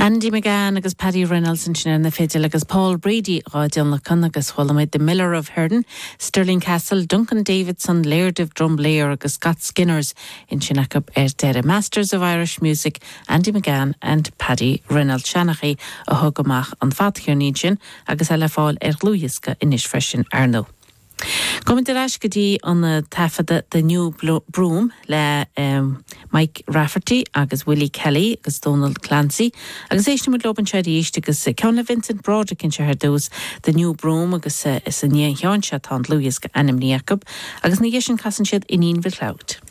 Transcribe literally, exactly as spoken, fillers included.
Andy McGann agus Paddy Reynolds in sin na féidir agus Paul Brady ráideal na cun agus chhuilamid the Miller of Herden, Stirling Castle, Duncan Davidson, Laird of Drumlair agus Scott Skinners in Shinakab er Dere Masters of Irish Music, Andy McGann and Paddy Reynolds Shanachi a hugamach an fatchirníd sin agus eile fáil er glúiasca inis freisin arno. Coming to Ashkadi on the Tafada, the new broom, le um, Mike Rafferty, agus Willie Kelly, agus Donald Clancy, agus Eishna with Loban Chadi Ishti, agus Kauna Vincent Broderick in Shahardos, the new broom, agus is a Nia Hyanshat on Louis Anim Niakob, agus Nigeshin Kassenshed in Inver Cloud.